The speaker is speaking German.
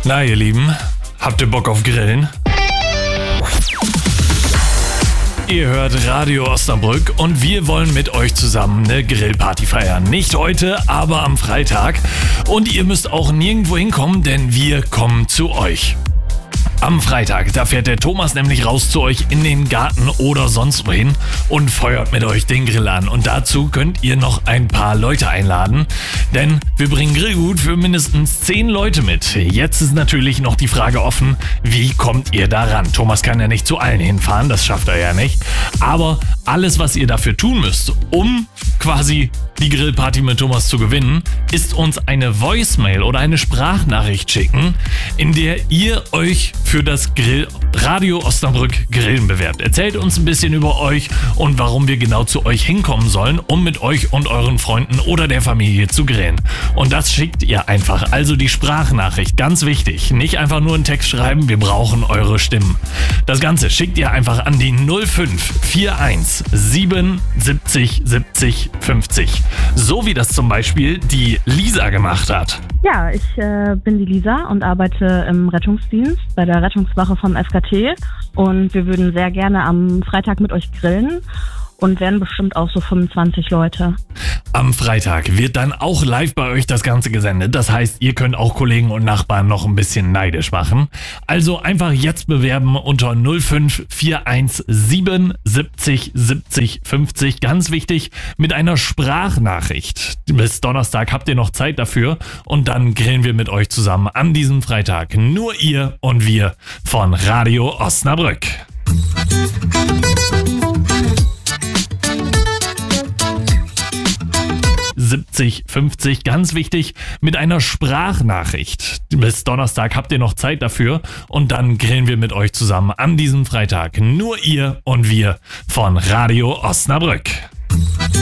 Na ihr Lieben, habt ihr Bock auf Grillen? Ihr hört Radio Osnabrück und wir wollen mit euch zusammen eine Grillparty feiern. Nicht heute, aber am Freitag. Und ihr müsst auch nirgendwo hinkommen, denn wir kommen zu euch. Am Freitag, da fährt der Thomas nämlich raus zu euch in den Garten oder sonst wohin und feuert mit euch den Grill an. Und dazu könnt ihr noch ein paar Leute einladen, denn wir bringen Grillgut für mindestens 10 Leute mit. Jetzt ist natürlich noch die Frage offen, wie kommt ihr da ran? Thomas kann ja nicht zu allen hinfahren, das schafft er ja nicht. Aber alles, was ihr dafür tun müsst, um quasi die Grillparty mit Thomas zu gewinnen, ist uns eine Voicemail oder eine Sprachnachricht schicken, in der ihr euch für das Radio Osnabrück Grillen bewerbt. Erzählt uns ein bisschen über euch und warum wir genau zu euch hinkommen sollen, um mit euch und euren Freunden oder der Familie zu grillen. Und das schickt ihr einfach, also die Sprachnachricht, ganz wichtig. Nicht einfach nur einen Text schreiben, wir brauchen eure Stimmen. Das Ganze schickt ihr einfach an die 0541 77 70 50. So wie das zum Beispiel die Lisa gemacht hat. Ja, ich bin die Lisa und arbeite im Rettungsdienst bei der Rettungswache vom FKT und wir würden sehr gerne am Freitag mit euch grillen und werden bestimmt auch so 25 Leute. Am Freitag wird dann auch live bei euch das Ganze gesendet. Das heißt, ihr könnt auch Kollegen und Nachbarn noch ein bisschen neidisch machen. Also einfach jetzt bewerben unter 0541 77 70 50. Ganz wichtig, mit einer Sprachnachricht. Bis Donnerstag habt ihr noch Zeit dafür und dann grillen wir mit euch zusammen an diesem Freitag. Nur ihr und wir von Radio Osnabrück. 70 50, ganz wichtig, mit einer Sprachnachricht. Bis Donnerstag habt ihr noch Zeit dafür und dann grillen wir mit euch zusammen an diesem Freitag. Nur ihr und wir von Radio Osnabrück.